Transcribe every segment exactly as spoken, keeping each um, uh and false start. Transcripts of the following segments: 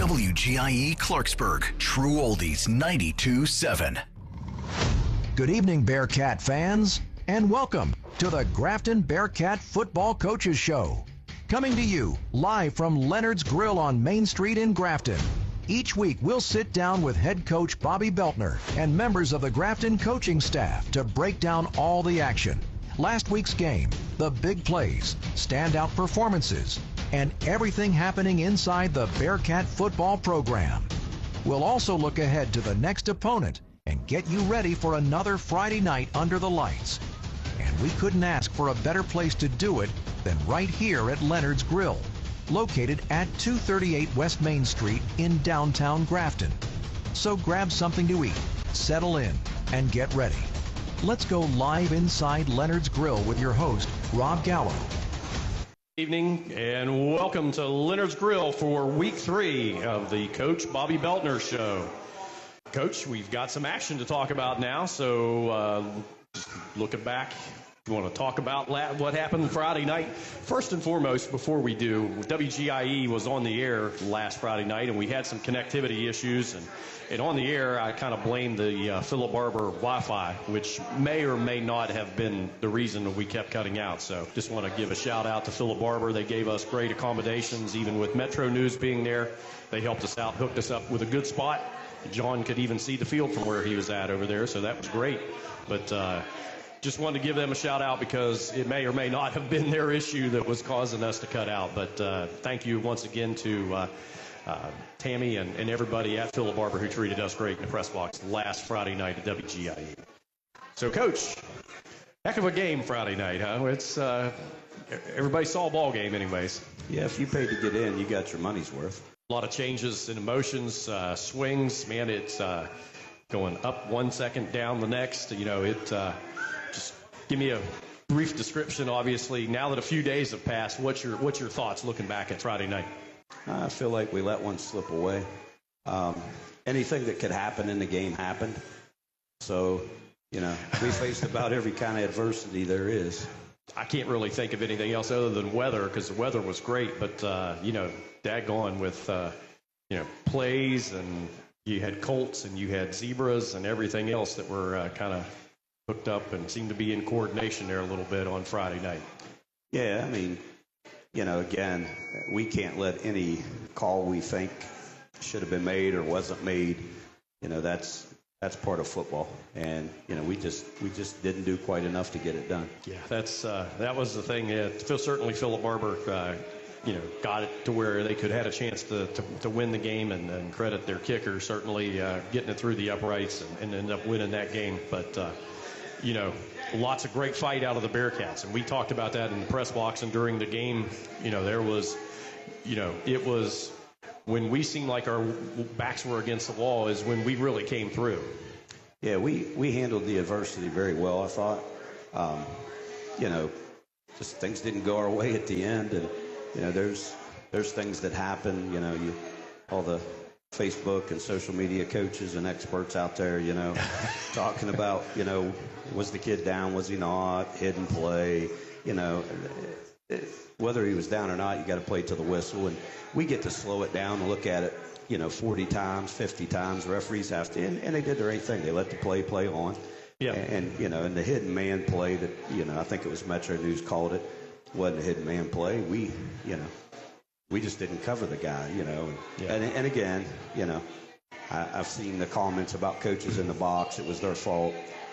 W G I E Clarksburg, True Oldies ninety-two seven. Good evening, Bearcat fans, and welcome to the Grafton Bearcat Football Coaches Show. Coming to you live from Leonard's Grill on Main Street in Grafton. Each week, we'll sit down with head coach Bobby Beltner and members of the Grafton coaching staff to break down all the action. Last week's game, the big plays, standout performances, and everything happening inside the Bearcat football program. We'll also look ahead to the next opponent and get you ready for another Friday night under the lights. And we couldn't ask for a better place to do it than right here at Leonard's Grill, located at two thirty-eight West Main Street in downtown Grafton. So grab something to eat, settle in, and get ready. Let's go live inside Leonard's Grill with your host, Rob Gallo. Evening and welcome to Leonard's Grill for week three of the Coach Bobby Beltner Show. Coach, we've got some action to talk about now, so uh, just looking back, you want to talk about what happened Friday night? First and foremost, before we do, W G I E was on the air last Friday night, and we had some connectivity issues. And, and on the air, I kind of blamed the uh, Philip Barber Wi-Fi, which may or may not have been the reason that we kept cutting out. So just want to give a shout out to Philip Barber. They gave us great accommodations, even with Metro News being there. They helped us out, hooked us up with a good spot. John could even see the field from where he was at over there, so that was great. But uh, just wanted to give them a shout out because it may or may not have been their issue that was causing us to cut out. But uh, thank you once again to uh, uh, Tammy and, and everybody at Philip Barber who treated us great in the press box last Friday night at W G I E. So, Coach, heck of a game Friday night, huh? It's uh, everybody saw a ball game anyways. Yeah, if you paid to get in, you got your money's worth. A lot of changes in emotions, uh, swings. Man, it's uh, going up one second, down the next. You know, it uh, just give me a brief description, obviously. Now that a few days have passed, what's your what's your thoughts looking back at Friday night? I feel like we let one slip away. Um, anything that could happen in the game happened. So, you know, we faced about every kind of adversity there is. I can't really think of anything else other than weather because the weather was great. But, uh, you know, daggone with, uh, you know, plays, and you had Colts and you had Zebras and everything else that were uh, kind of hooked up and seemed to be in coordination there a little bit on Friday night. Yeah, I mean, you know, again, we can't let any call we think should have been made or wasn't made. You know, that's that's part of football, and you know, we just we just didn't do quite enough to get it done. Yeah, that's uh, that was the thing. Yeah, certainly Philip Barber, uh, you know, got it to where they could have had a chance to to, to win the game, and, and credit their kicker certainly uh, getting it through the uprights and, and end up winning that game. But uh, you know, lots of great fight out of the Bearcats, and we talked about that in the press box and during the game. You know, there was, you know, it was. When we seemed like our backs were against the wall is when we really came through. Yeah, we, we handled the adversity very well, I thought. Um, you know, just things didn't go our way at the end. And, you know, there's there's things that happen, you know, you all the Facebook and social media coaches and experts out there, you know, talking about, you know, was the kid down, was he not, hidden play, you know. It, whether he was down or not, you got to play to the whistle, and we get to slow it down and look at it, you know, forty times, fifty times. Referees have to, and, and they did the right thing. They let the play play on. Yeah. And, and, you know, and the hidden man play that, you know, I think it was Metro News called it, wasn't a hidden man play. We, you know, we just didn't cover the guy, you know. And, yeah. and, and again, you know, I, I've seen the comments about coaches in the box. It was their fault.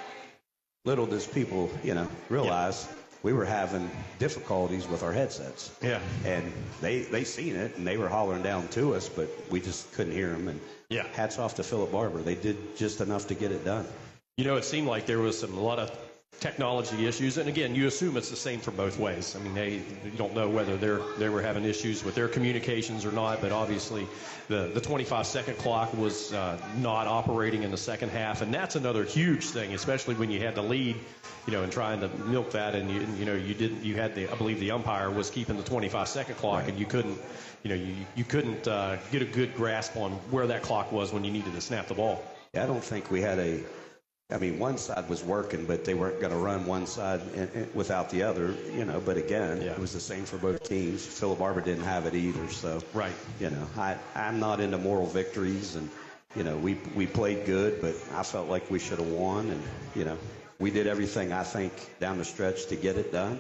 Little does people, you know, realize. Yeah. We were having difficulties with our headsets. Yeah. And they they seen it, and they were hollering down to us, but we just couldn't hear them. And yeah. Hats off to Philip Barber. They did just enough to get it done. You know, it seemed like there was some, a lot of technology issues. And, again, you assume it's the same for both ways. I mean, they you don't know whether they're, they were having issues with their communications or not, but obviously the, the twenty-five second clock was uh, not operating in the second half. And that's another huge thing, especially when you had the lead, you know, and trying to milk that. And, you, you know, you didn't, you had the, I believe the umpire was keeping the twenty-five second clock, right. And you couldn't, you know, you, you couldn't uh, get a good grasp on where that clock was when you needed to snap the ball. Yeah, I don't think we had a I mean, one side was working, but they weren't going to run one side in, in, without the other, you know. But again, yeah. It was the same for both teams. Philip Barber didn't have it either. So, right. You know, I, I'm not into moral victories. And, you know, we, we played good, but I felt like we should have won. And, you know, we did everything, I think, down the stretch to get it done.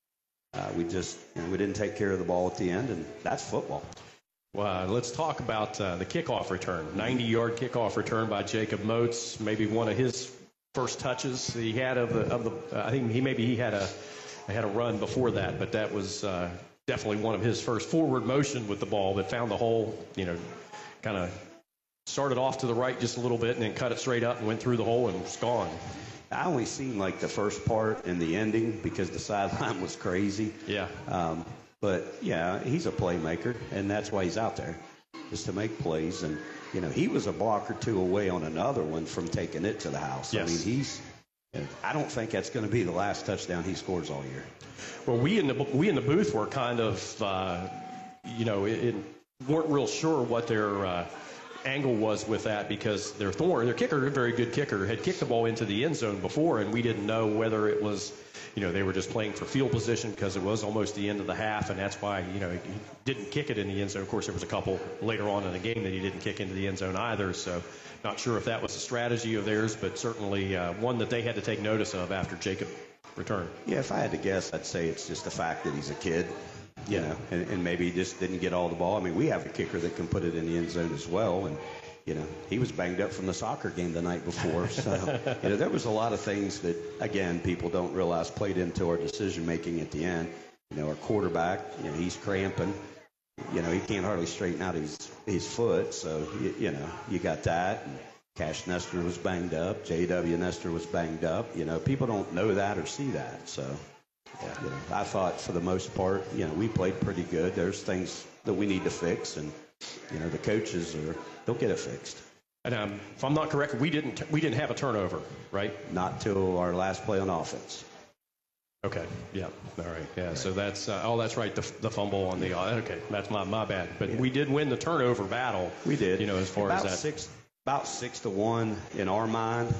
Uh, we just, you know, we didn't take care of the ball at the end, and that's football. Well, let's talk about uh, the kickoff return. ninety-yard kickoff return by Jacob Moats. Maybe one of his first touches he had of the of the. Uh, I think he maybe he had a had a run before that, but that was uh, definitely one of his first forward motion with the ball that found the hole. You know, kind of started off to the right just a little bit and then cut it straight up and went through the hole and was gone. I only seen like the first part and the ending because the sideline was crazy. Yeah. Um, But, yeah, he's a playmaker, and that's why he's out there, is to make plays. And, you know, he was a block or two away on another one from taking it to the house. Yes. I mean, he's – I don't think that's going to be the last touchdown he scores all year. Well, we in the we in the booth were kind of, uh, you know, it, it weren't real sure what their uh, angle was with that because their Thorne, their kicker, a very good kicker, had kicked the ball into the end zone before, and we didn't know whether it was – you know, they were just playing for field position because it was almost the end of the half, and that's why, you know, he didn't kick it in the end zone. Of course, there was a couple later on in the game that he didn't kick into the end zone either, so not sure if that was a strategy of theirs, but certainly uh, one that they had to take notice of after Jacob returned. Yeah, if I had to guess, I'd say it's just the fact that he's a kid, you know, and, and maybe he just didn't get all the ball. I mean, we have a kicker that can put it in the end zone as well, and you know, he was banged up from the soccer game the night before. So, you know, there was a lot of things that, again, people don't realize played into our decision-making at the end. You know, our quarterback, you know, he's cramping. You know, he can't hardly straighten out his, his foot. So, you, you know, you got that. And Cash Nestor was banged up. J W. Nestor was banged up. You know, people don't know that or see that. So, yeah, you know, I thought for the most part, you know, we played pretty good. There's things that we need to fix, and you know, the coaches are, they'll get it fixed. And um, if I'm not correct, we didn't we didn't have a turnover, right? Not till our last play on offense. Okay. Yeah. All right. Yeah. Right. So that's uh, oh, that's right. The, the fumble on the uh, okay. That's my my bad. But yeah. We did win the turnover battle. We did. You know, as far about as that. Six, about six to one in our mind.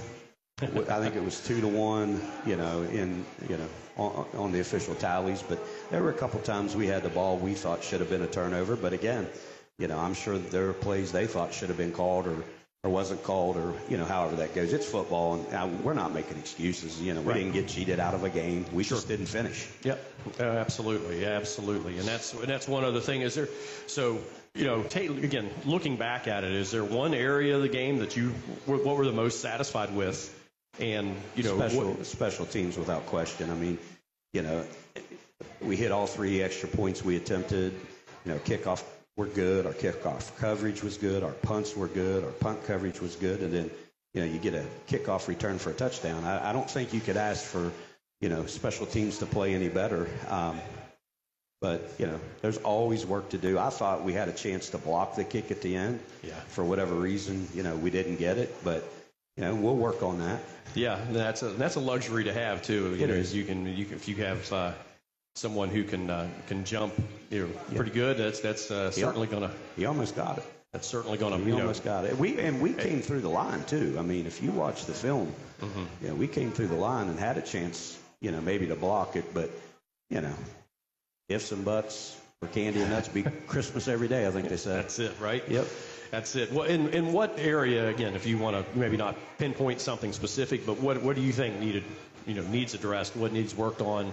I think it was two to one. You know, in you know on, on the official tallies. But there were a couple times we had the ball we thought should have been a turnover. But again, you know, I'm sure that there were plays they thought should have been called or, or wasn't called or, you know, however that goes. It's football, and uh, we're not making excuses. You know, we right. didn't get cheated out of a game. We sure. just didn't finish. Yep, uh, absolutely, yeah, absolutely. And that's and that's one other thing. Is there, so, you know, take, again, looking back at it, is there one area of the game that you, what were the most satisfied with? And, you know. Special, what, special teams without question. I mean, you know, we hit all three extra points we attempted. You know, kickoff were good, our kickoff coverage was good, our punts were good, our punt coverage was good, and then, you know, you get a kickoff return for a touchdown. I, I don't think you could ask for, you know, special teams to play any better. Um, but, you know, there's always work to do. I thought we had a chance to block the kick at the end. Yeah. For whatever reason, you know, we didn't get it, but, you know, we'll work on that. Yeah, that's a, that's a luxury to have, too. You it know, is. You can, you can, if you have uh, someone who can uh, can jump, you know, yeah. pretty good. That's that's uh, certainly he, gonna. He almost got it. That's certainly gonna. He you almost know, got it. We and we came through the line too. I mean, if you watch the film, mm-hmm. you know, we came through the line and had a chance, you know, maybe to block it, but you know, ifs and buts for candy and nuts be Christmas every day. I think they said. That's it, right? Yep. That's it. Well, in in what area again? If you want to maybe not pinpoint something specific, but what what do you think needed, you know, needs addressed? What needs worked on?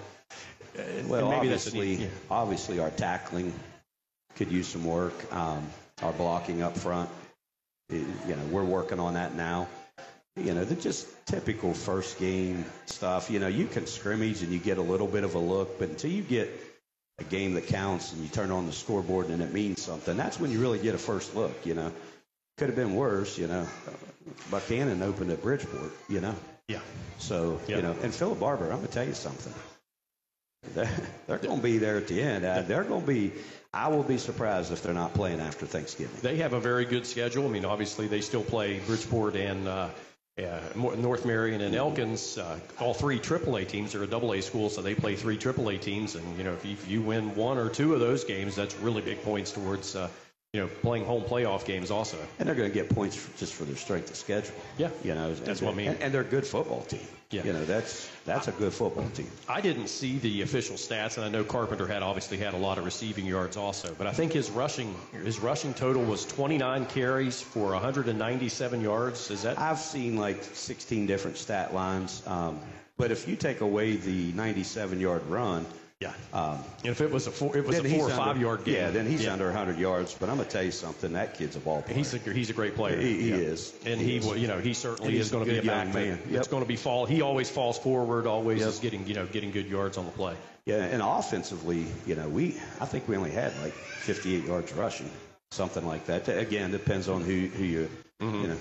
Well, maybe obviously, that's a, yeah. obviously our tackling could use some work. Um, our blocking up front, you know, we're working on that now. You know, they're just typical first game stuff. You know, you can scrimmage and you get a little bit of a look, but until you get a game that counts and you turn on the scoreboard and it means something, that's when you really get a first look. You know, could have been worse. You know, Buchanan opened at Bridgeport. You know. Yeah. So yeah. you know, and Philip Barber, I'm gonna tell you something. They're, they're going to be there at the end. Uh, they're going to be. I will be surprised if they're not playing after Thanksgiving. They have a very good schedule. I mean, obviously they still play Bridgeport and uh, uh, North Marion and Elkins. Uh, all three triple A teams are a double A school, so they play three triple A teams. And you know, if you, if you win one or two of those games, that's really big points towards uh, you know, playing home playoff games also. And they're going to get points for, just for their strength of schedule. Yeah, you know, that's and, what I mean. And, and they're a good football team. Yeah, you know, that's that's a good football team. I didn't see the official stats, and I know Carpenter had obviously had a lot of receiving yards also. But I think his rushing his rushing total was twenty-nine carries for one hundred ninety-seven yards. Is that? I've seen like sixteen different stat lines. Um, but if you take away the ninety-seven yard run. Yeah. Um, and if it was a four, it was a four or five under, yard game. Yeah, then he's yeah. under one hundred yards. But I'm gonna tell you something. That kid's a ball player. He's a he's a great player. He, he yeah. is. And he, he, is. will, you know, he certainly is going to be a back man. Yep. Yep. It's going to be fall. He always falls forward. Always yep. is getting you know getting good yards on the play. Yeah, and offensively, you know, we I think we only had like fifty-eight yards rushing, something like that. Again, depends on who who you mm-hmm. you know.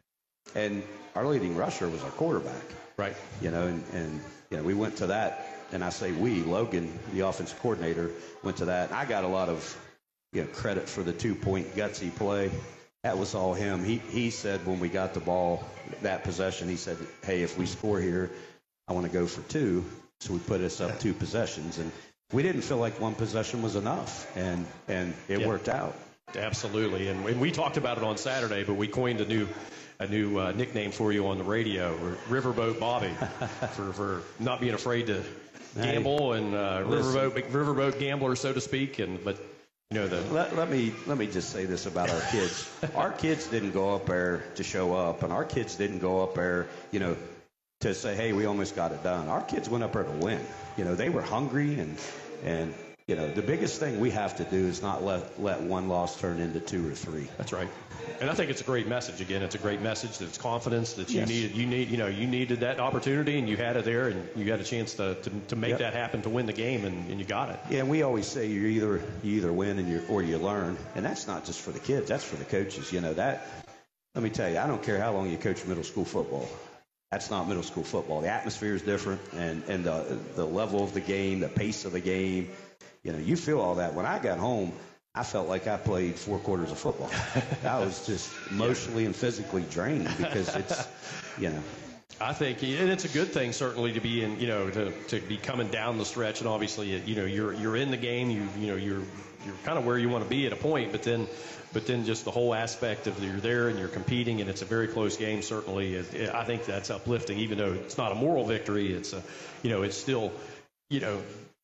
And our leading rusher was our quarterback. Right. You know, and and you know we went to that. And I say we, Logan, the offensive coordinator, went to that. I got a lot of you know, credit for the two-point gutsy play. That was all him. He he said when we got the ball, that possession, he said, hey, if we score here, I want to go for two. So we put us up two possessions. And we didn't feel like one possession was enough. And, and it yeah. worked out. Absolutely. And, and we talked about it on Saturday, but we coined a new a new uh, nickname for you on the radio, Riverboat Bobby, for, for not being afraid to – gamble and uh, riverboat riverboat gambler, so to speak, and but you know the. Let, let me let me just say this about our kids. Our kids didn't go up there to show up, and our kids didn't go up there, you know, to say, hey, we almost got it done. Our kids went up there to win. You know, they were hungry, and and you know the biggest thing we have to do is not let let one loss turn into two or three. That's right. And I think it's a great message. Again, it's a great message that it's confidence that you yes. needed. You need, you know, you needed that opportunity, and you had it there, and you got a chance to to, to make yep. that happen, to win the game, and, and you got it. Yeah, and we always say you either you either win and you or you learn, and that's not just for the kids. That's for the coaches. You know that. Let me tell you, I don't care how long you coach middle school football. That's not middle school football. The atmosphere is different, and and the the level of the game, the pace of the game. You know, you feel all that. When I got home, I felt like I played four quarters of football. I was just emotionally and physically drained because it's, you know. I think, and it's a good thing certainly to be in, you know, to, to be coming down the stretch, and obviously, you know, you're you're in the game, you you know, you're you're kind of where you want to be at a point, but then, but then just the whole aspect of you're there and you're competing, and it's a very close game. Certainly, it, it, I think that's uplifting, even though it's not a moral victory. It's a, you know, it's still, you know.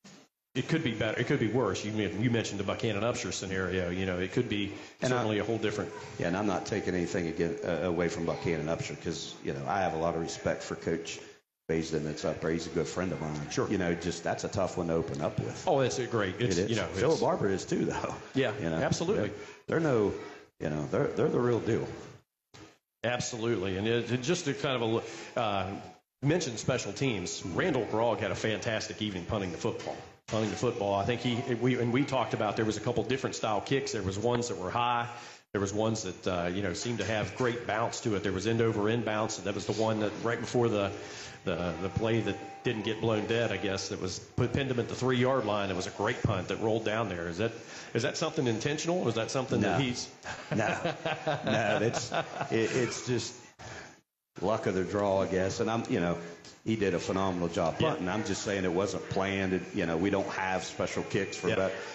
It could be better. It could be worse. You, you mentioned the Buchanan Upshur scenario. You know, it could be and certainly I, a whole different. Yeah, and I'm not taking anything again, uh, away from Buchanan Upshur because, you know, I have a lot of respect for Coach Baisden that's up there. He's a good friend of mine. Sure. You know, just that's a tough one to open up with. Oh, it's great. It's, it is. You know, Philip Barber is too, though. Yeah, you know, absolutely. They're, they're no, you know, they're they're the real deal. Absolutely, and it, it just to kind of a, uh, mention special teams. Randall Grogg had a fantastic evening punting the football. Punting the football, I think he we and we talked about there was a couple different style kicks. There was ones that were high. There was ones that uh, you know seemed to have great bounce to it. There was end over end bounce, and that was the one that right before the the the play that didn't get blown dead. I guess that was put pinned him at the three yard line. It was a great punt that rolled down there. Is that is that something intentional? Or is that something no. that he's no no? It's it, it's just luck of the draw, I guess. And I'm you know. He did a phenomenal job punting. Yeah. I'm just saying it wasn't planned. It, you know, we don't have special kicks for yeah. that.